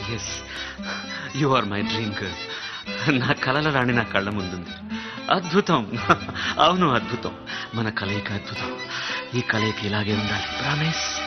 Yes, you are my dream girl. నా కలల రాణి నా కళ్ళ ముందుంది. అద్భుతం. అవును, అద్భుతం. మన కలయిక అద్భుతం. ఈ కలయిక ఇలాగే ఉండాలి. ప్రామిస్.